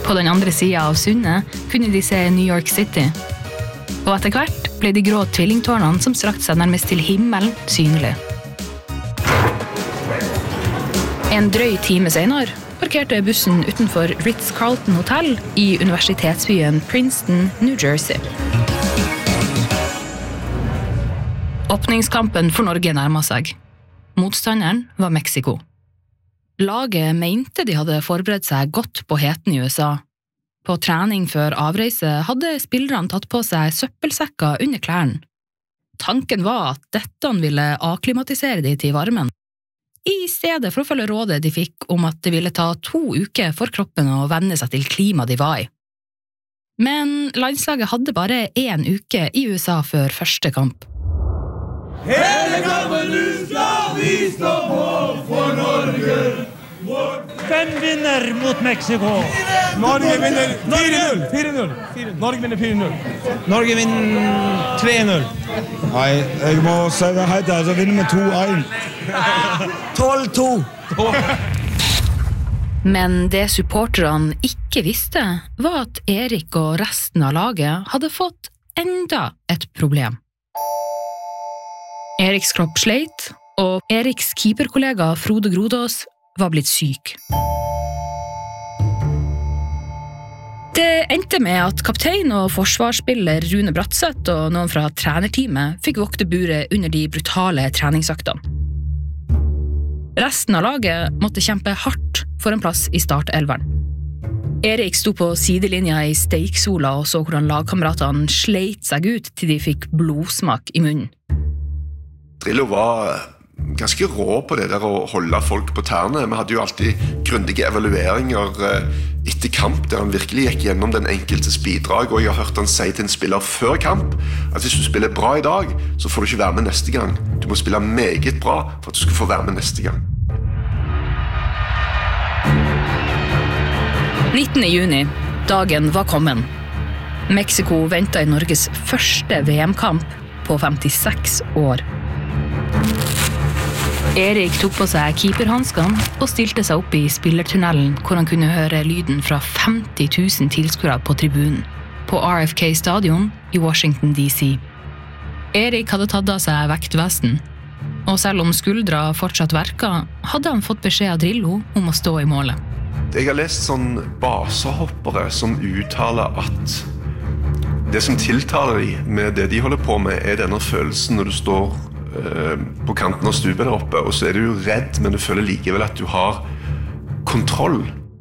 På den andre siden av sundet kunne de se New York City. Og etter hvert ble de grå tvillingtårnene som strakte seg nærmest til himmelen synlige. En drøy time senere parkerte bussen utenfor Ritz-Carlton Hotel i universitetsbyen Princeton, New Jersey. Åpningskampen for Norge nærmet seg. Motstanderen var Mexico. Laget mente de hadde forberedt seg godt på heten i USA. På trening før avreise hadde spillerne tatt på seg søppelsekker under klærne. Tanken var at dette ville akklimatisere de til varmen. I stedet for å følge rådet de fikk om at det ville ta 2 uker for kroppen å venne seg til klimaet de var i. Men landslaget hadde bare 1 uke i USA før første kamp. Hele kampen du skal vi stå på for Norge. Hvem vinner mot Mexico? Norge vinner 4-0. Norge vinner 4-0. Norge vinner 3-0. Nei, jeg må si det helt der, så vinner vi 2-1. 12-2. Men det supporterne ikke visste, var at Erik og resten av laget hadde fått enda et problem. Eriks kropp sleit, og Eriks keeperkollega Frode Grodås var blitt syk. Det endte med at kaptein og forsvarsspiller Rune Bratseth og noen fra trenerteamet fikk vokte buret under de brutale treningsøktene. Resten av laget måtte kjempe hardt for en plass i startelveren. Erik sto på sidelinja i steiksola og så hvordan lagkameratene sleit seg ut til de fikk blodsmak i munnen. Drillo var ganske rå på det der å holde folk på tærne. Vi hadde jo alltid grundige evalueringer etter kamp, der han virkelig gikk gjennom den enkeltes bidrag, og jeg har hørt han si til en spiller før kamp, at hvis du spiller bra i dag, så får du ikke være med neste gang. Du må spille meget bra for at du skal få være med neste gang. 19. juni, dagen var kommet. Mexico ventet i Norges første VM-kamp på 56 år. Erik tok på seg keeperhanskene og stilte seg opp i spillertunnelen, hvor han kunne høre lyden fra 50 000 tilskuere på tribunen, på RFK Stadion i Washington, D.C. Erik hadde tatt av seg vektvesten, og selv om skuldra fortsatt verket, hadde han fått beskjed av Drillo om å stå i målet. Jeg har lest sånn basehoppere som uttaler at det som tiltaler de med det de holder på med, er denne følelsen når du står på kanten av stupet der oppe, og så er du jo redd, men du føler likevel at du har kontroll.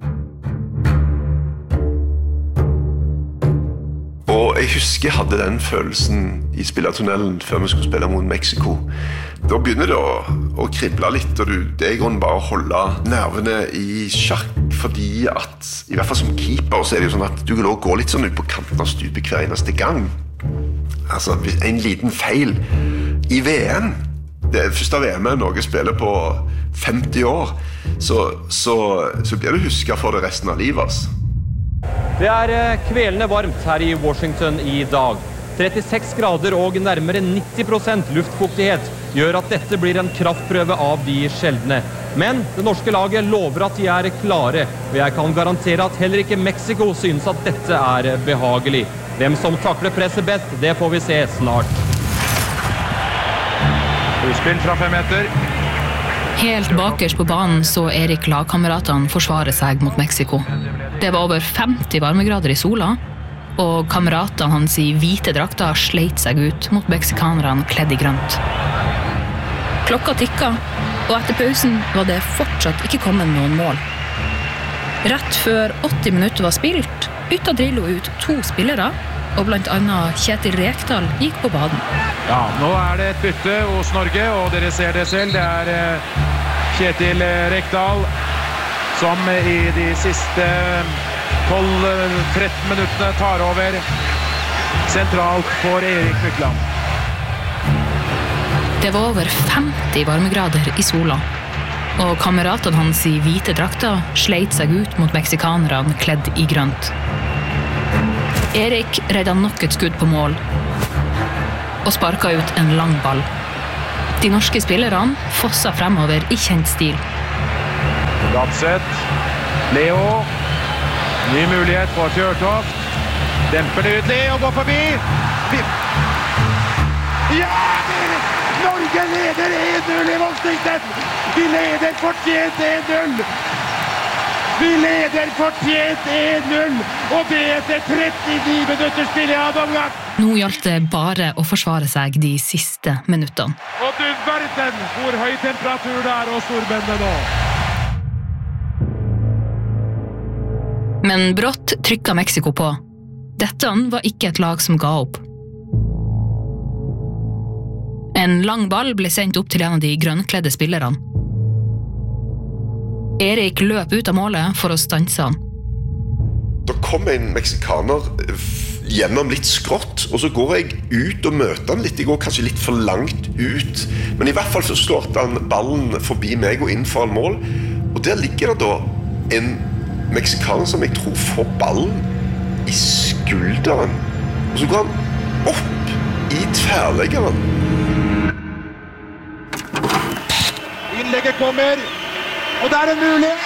Og jeg husker jeg hadde den følelsen i spillertunnelen før vi skulle spille mot Mexico. Da begynner det å krible litt, og det er i grunnen bare å holde nervene i sjakk, fordi at, i hvert fall som keeper, så er det jo sånn at du kan også gå litt sånn ut på kanten av stupet hver eneste gang. Altså, en liten feil i VM, det første VM Norge spiller på 50 år, så blir du husket for det resten av livet. Det er kvelende varmt her i Washington i dag. 36 grader og nærmere 90% luftfuktighet gjør at dette blir en kraftprøve av de sjeldne. Men det norske laget lover at de er klare, og jeg kan garantere at heller ikke Mexico synes at dette er behagelig. Hvem som takler presset best, det får vi se snart. Utspill fra 5 meter. Helt bakerst på banen så Erik lagkameratene forsvare seg mot Mexico. Det var over 50 varmegrader i sola, og kameratene hans i hvite drakter sleit seg ut mot meksikanerne kledd i grønt. Klokka tikka, og etter pausen var det fortsatt ikke kommet noen mål. Rett før 80 minutter var spilt, bytta Drillo ut 2 spillere, og blant annet Kjetil Rekdal gikk på baden. Ja, nå er det et bytte hos Norge, og dere ser det selv. Det er Kjetil Rekdal som i de siste 12-13 minuttene tar over sentralt for Erik Mykland. Det var over 50 varmegrader i sola, og kameratene hans i hvite drakter sleit seg ut mot meksikanerne kledd i grønt. Erik redde nok et skudd på mål og sparket ut en lang ball. De norske spillerne fosset fremover i kjent stil. Bratseth, Leo, Ny mulighet for Fjørtoft. Demper nydelig og går forbi. Ja! Norge leder 1-0 i Washington! Vi leder fortjent 1-0! Vi leder fortjent 1-0! Og det etter 39 minutter spill i andre omgang! Nå gjaldt det bare å forsvare seg de siste minuttene. Og du verden hvor høy temperatur det er hos storbøndene nå! Men brått trykket Mexico på. Dette var ikke et lag som ga opp. En lang ball ble sendt opp til en av de grønnkledde spillerne. Erik løp ut av målet for å stanse han. Da kom en meksikaner gjennom litt skrått, og så går jeg ut og møter han litt. Jeg går kanskje litt for langt ut, men i hvert fall så slår han ballen forbi meg og inn foran mål. Og der ligger det da en meksikaner som jeg tror får ballen i skulderen. Og så går han opp i tverrleggeren. Innlegget kommer, og det er en mulighet.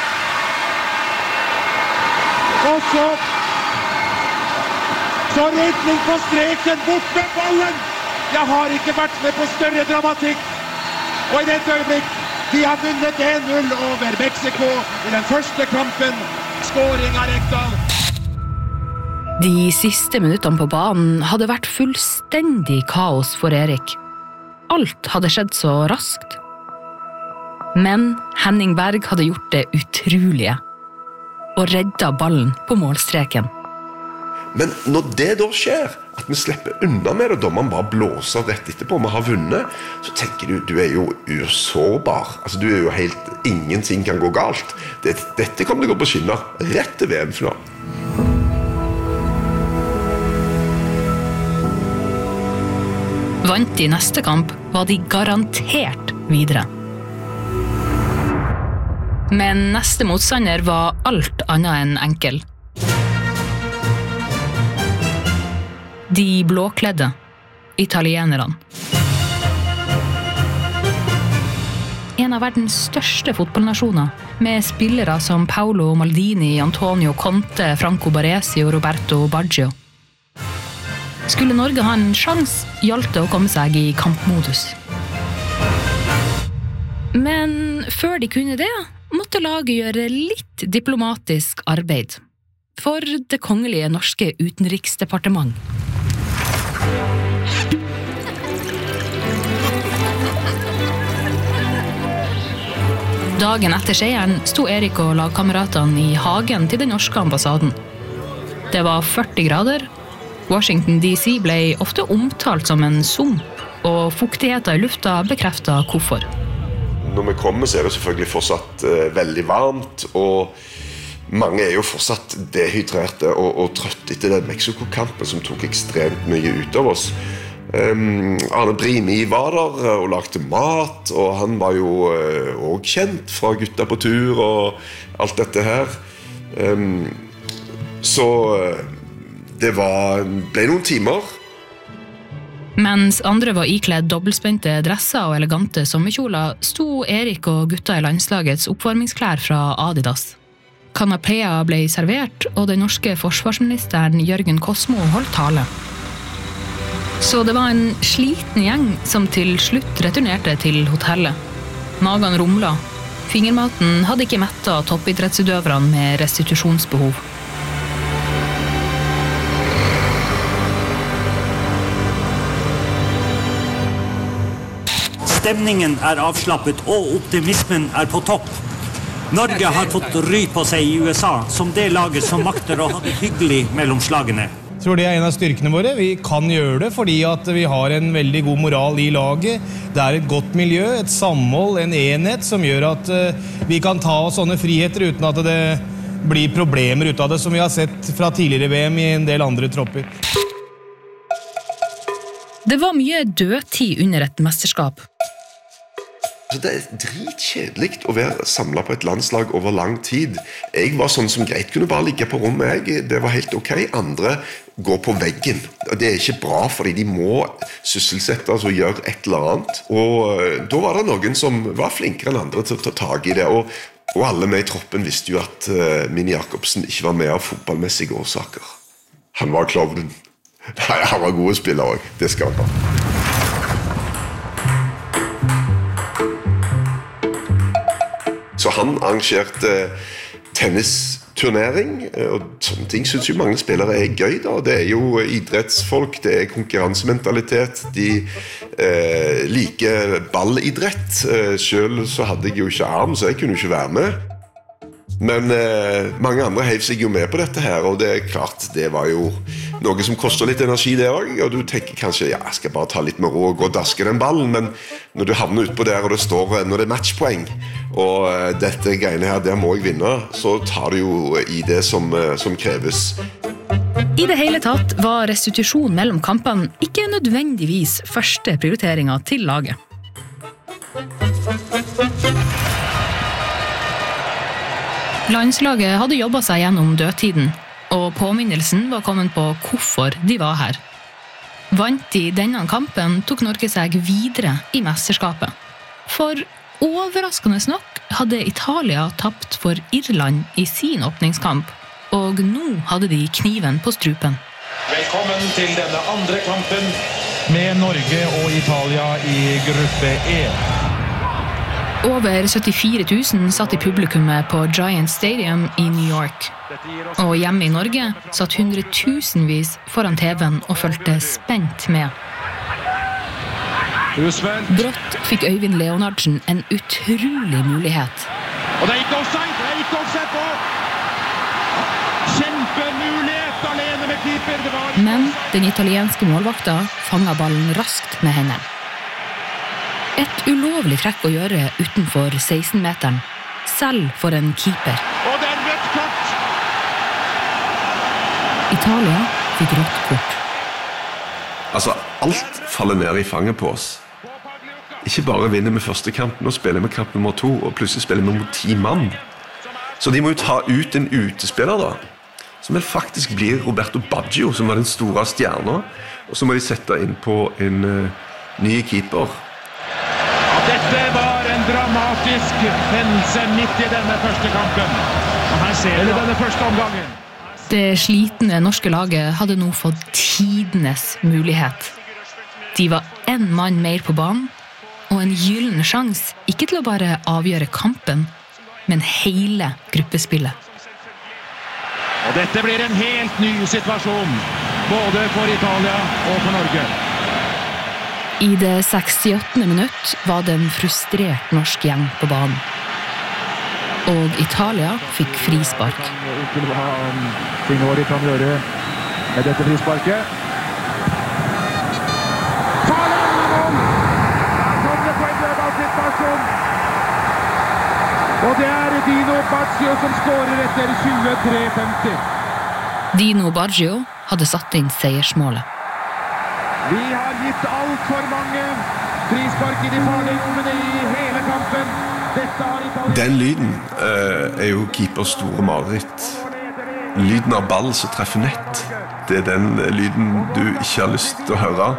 Og så redning på streken, bort med ballen. Jeg har ikke vært med på større dramatikk. Og i dette øyeblikk, de har vunnet 1-0 over Mexico i den første kampen. Skåring av Rekdal. De siste minuttene på banen hadde vært fullstendig kaos for Erik. Alt hadde skjedd så raskt. Men Henning Berg hadde gjort det utrolige og redda ballen på målstreken. Men når det da skjer, at vi slipper unna med det, dommeren bare blåser rett etterpå, vi har vunnet, så tenker du er jo usårbar. Altså, du er jo helt, ingenting kan gå galt. Dette kommer til å gå på skinner, rett til VM-finalen. Vant de neste kamp, var de garantert videre. Men neste motstander var alt annet enn enkel. De blåkledde, italienerne. En av verdens største fotballnasjoner, med spillere som Paolo Maldini, Antonio Conte, Franco Baresi og Roberto Baggio. Skulle Norge ha en sjans, gjaldt det å komme seg i kampmodus. Men før de kunne det, måtte laget gjøre litt diplomatisk arbeid for det kongelige norske utenriksdepartement. Dagen etter seieren sto Erik og lagkameratene i hagen til den norske ambassaden. Det var 40 grader. Washington DC ble ofte omtalt som en sump, og fuktigheten i lufta bekreftet hvorfor. Når vi kommer, så er det selvfølgelig fortsatt veldig varmt, og mange er jo fortsatt dehydrerte og trøtte etter den Mexico-kampen som tok ekstremt mye ut av oss. Arne Brimi var der og lagde mat, og han var jo også kjent fra Gutta på tur og alt dette her. Så det ble noen timer. Mens andre var ikledd dobbeltspente dresser og elegante sommerkjoler, sto Erik og gutta i landslagets oppvarmingsklær fra Adidas. Kanapea ble servert, og den norske forsvarsministeren Jørgen Kosmo holdt tale. Så det var en sliten gjeng som til slutt returnerte til hotellet. Magen rumla. Fingermaten hadde ikke mettet toppidrettsutøverne med restitusjonsbehov. Stemningen er avslappet, og optimismen er på topp. Norge har fått ry på seg i USA som det laget som makter å ha det hyggelig mellom slagene. Jeg tror det er en av styrkene våre. Vi kan gjøre det fordi at vi har en veldig god moral i laget. Det er et godt miljø, et samhold, en enhet som gjør at vi kan ta oss sånne friheter uten at det blir problemer ut av det, som vi har sett fra tidligere VM i en del andre tropper. Det var mye dødtid under et mesterskap. Det er dritkjedelig å være samlet på et landslag over lang tid. Jeg var sånn som greit kunne bare ligge på rommet. Det var helt ok. Andre går på veggen. Det er ikke bra, fordi de må sysselsette og gjøre et eller annet. Og da var det noen som var flinkere enn andre til å ta tag i det. Og Og alle med i troppen visste jo at Mini Jakobsen ikke var med av fotballmessige årsaker. Han var klovnen. Nei, han var gode spiller også. Det skal han ha. Så han arrangerte tennisturnering, og sånne ting synes jo mange spillere gøy da. Det jo idrettsfolk, det konkurransementalitet, de liker ballidrett. Selv så hadde jeg jo ikke arm, så jeg kunne jo ikke være med. Men mange andre heiv seg jo med på dette her, og det klart, det var jo noe som koster litt energi det også, og du tenker kanskje, ja, jeg skal bare ta litt med ro og gå og daske den ballen, men når du havner utpå der, og det står, når det matchpoeng, og dette greiene her, der må jeg vinne, så tar du jo i det som kreves. I det hele tatt var restitusjon mellom kampene ikke nødvendigvis første prioriteringen til laget. Landslaget hadde jobbet seg gjennom dødtiden, og påminnelsen var kommet på hvorfor de var her. Vant de denne kampen, tok Norge seg videre i mesterskapet. For overraskende nok hadde Italia tapt for Irland i sin åpningskamp, og nå hadde de kniven på strupen. Velkommen til denne andre kampen med Norge og Italia i gruppe E. Over 74 000 satt i publikummet på Giant Stadium i New York. Og hjemme i Norge satt hundretusenvis foran TV-en og følte spent med. Brått fikk Øyvind Leonardsen en utrolig mulighet. Og det ikke offside på! Kjempemulighet alene med keeper! Men den italienske målvakta fanget ballen raskt med hendene. Et ulovlig trekk å gjøre utenfor 16-meteren, selv for en keeper. Og det rødt kort! Italia fikk rødt kort. Altså, alt faller ned i fanget på oss. Ikke bare vinner med første kamp, nå spiller vi kamp nummer 2, og plutselig spiller vi mot 10 mann. Så de må jo ta ut en utespiller da, som vel faktisk blir Roberto Baggio, som var den store stjerna, og så må de sette inn på en ny keeper. Dette var en dramatisk hendelse midt i denne første kampen. Denne første omgangen. Det slitne norske laget hadde nå fått tidenes mulighet. De var en mann mer på banen, og en gyllen sjans ikke til å bare avgjøre kampen, men hele gruppespillet. Og dette blir en helt ny situasjon, både for Italia og for Norge. I det 68. minutt var det en frustrert norsk gjeng på banen. Og Italia fikk frispark. Til hva Signori kan gjøre med dette frisparket. Farlig! Her kommer det på en dødballsituasjon. Og det Dino Baggio som skårer etter 23:50. Dino Baggio hadde satt inn seiersmålet. Vi har gitt alt for mange frispark i de farlige rommene i hele kampen. Den lyden jo keepers store mareritt. Lyden av ball som treffer nett. Det den lyden du ikke har lyst til å høre.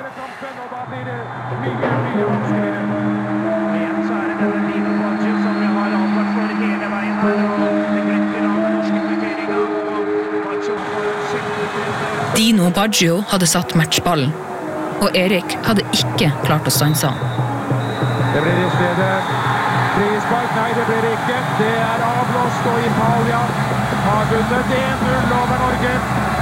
Dino Baggio hadde satt matchballen, og Erik hadde ikke klart å stanse han. Det blir i stedet frispark. Nei, det blir ikke. Det avblåst, og Italia har vunnet 1-0 over Norge.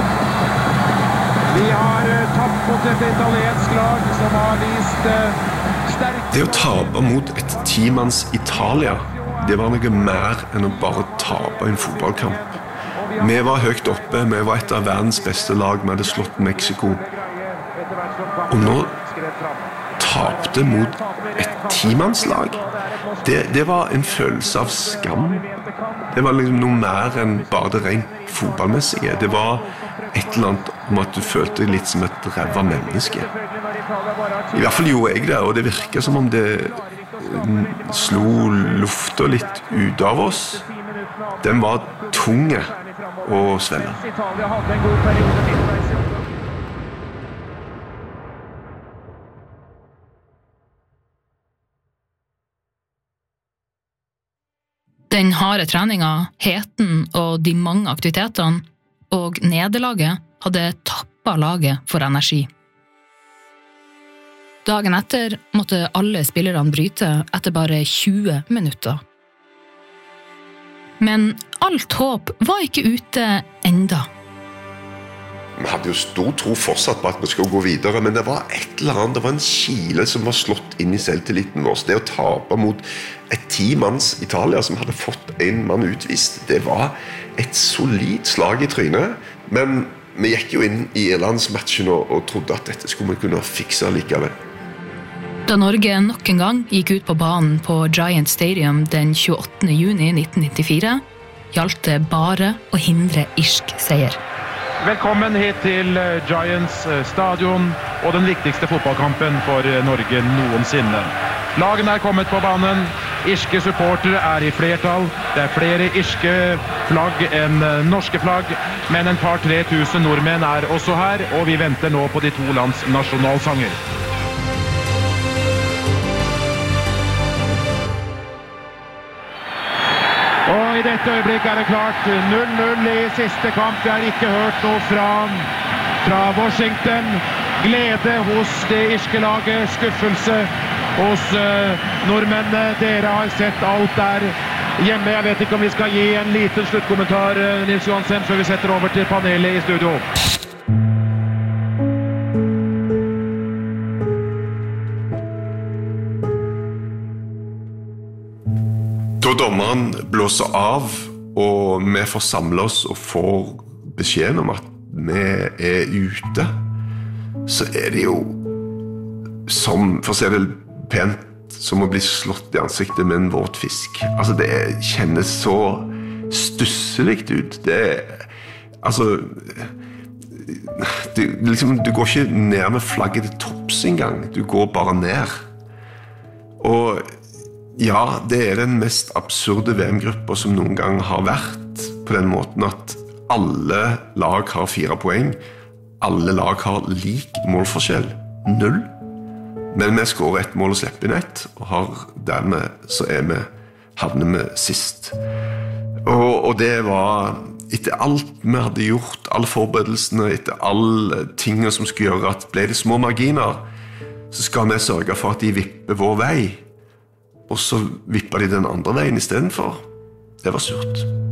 Vi har tapt mot et italiensk lag som har vist sterk... Det å tape mot et 10-manns Italia, det var noe mer enn å bare tape en fotballkamp. Vi var høyt oppe, vi var et av verdens beste lag, vi hadde slått Mexico. Og nå tapte mot et 10-mannslag. Det var en følelse av skam. Det var liksom noe mer enn bare det rent fotballmessige. Det var et eller annet om at du følte deg litt som et ræva menneske. I hvert fall gjorde jeg det, og det virket som om det slo lufta litt ut av oss. Den var tunge å svelle. Den harde treninga, heten og de mange aktivitetene, og nederlaget hadde tappet laget for energi. Dagen etter måtte alle spillerne bryte etter bare 20 minutter. Men alt håp var ikke ute enda. Vi hadde jo stor tro fortsatt på at vi skulle gå videre, men det var et eller annet, det var en kile som var slått inn i selvtilliten vår. Det å tape mot et 10-manns Italia som hadde fått en mann utvist, det var et solid slag i trynet, men vi gikk jo inn i Irlandsmatchen og trodde at dette skulle vi kunne fikse likevel. Da Norge nok en gang gikk ut på banen på Giant Stadium den 28. juni 1994, gjaldt det bare å hindre irsk seier. Velkommen hit til Giants stadion og den viktigste fotballkampen for Norge noensinne. Lagene er kommet på banen, irske supportere er i flertall, det er flere irske flagg enn norske flagg, men en par 3000 nordmenn er også her, og vi venter nå på de to lands nasjonalsanger. Og i dette øyeblikk er det klart 0-0 i siste kamp. Vi har ikke hørt noe fra Washington. Glede hos det irske laget, skuffelse hos nordmennene. Dere har sett alt der hjemme. Jeg vet ikke om vi skal gi en liten sluttkommentar, Nils Johansen, før vi setter over til panelet i studio. Da dommeren blåser av, og vi får samle oss og får beskjeden om at vi er ute, så er det jo som, for å si det pent, som å bli slått i ansiktet med en våt fisk. Altså, det kjennes så stusselig ut. Det altså, du går ikke ned med flagget til topps engang. Du går bare ned. Og ja, det er den mest absurde VM-gruppa som noen gang har vært, på den måten at alle lag har 4 poeng, alle lag har lik målforskjell, 0. Men vi skårer 1 mål og slipper inn 1, og dermed så havner vi sist. Og det var, etter alt vi hadde gjort, alle forberedelsene, etter alle tingene som skulle gjøre at ble det små marginer, så skal vi sørge for at de vipper vår vei. Og så vippet de den andre veien i stedet for. Det var surt.